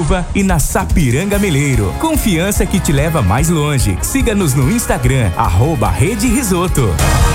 Ubatuba e na Sapiranga Meleiro. Confiança que te leva mais longe. Siga-nos no Instagram, @Rede Risoto.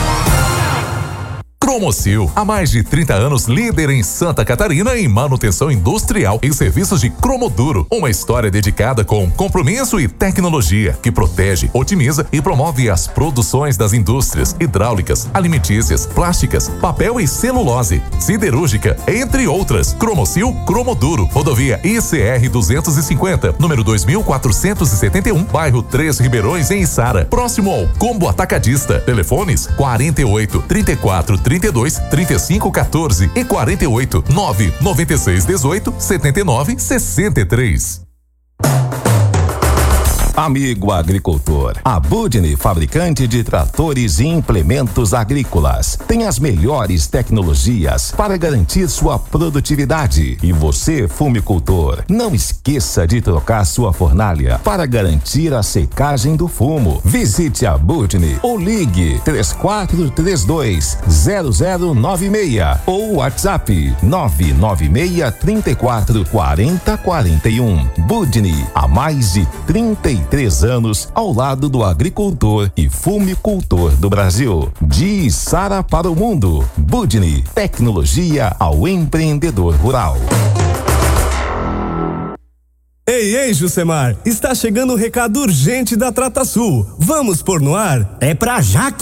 Cromocil, há mais de 30 anos líder em Santa Catarina em manutenção industrial e serviços de cromoduro. Uma história dedicada com compromisso e tecnologia que protege, otimiza e promove as produções das indústrias hidráulicas, alimentícias, plásticas, papel e celulose, siderúrgica, entre outras. Cromocil Cromoduro, rodovia ICR 250, número 2471, bairro 3 Ribeirões, em Içara, próximo ao Combo Atacadista. Telefones 48 34 32 35 14 e 48 9 96 18 79 63. Amigo agricultor, a Budni, fabricante de tratores e implementos agrícolas, tem as melhores tecnologias para garantir sua produtividade. E você, fumicultor, não esqueça de trocar sua fornalha para garantir a secagem do fumo. Visite a Budni ou ligue 3432-0096 ou WhatsApp 996 34 40 41. Budni, há mais de 33 anos ao lado do agricultor e fumicultor do Brasil. De Içara para o mundo, Budni, tecnologia ao empreendedor rural. Ei, Jucemar, está chegando um recado urgente da Trata Sul. Vamos pôr no ar? É pra já que